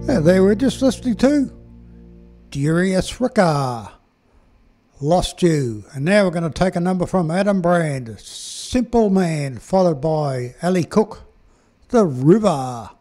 Yeah, they were just listening to Darius Rucker, Lost You. And now we're going to take a number from Adam Brand, Simple Man, followed by Ali Cook, The River.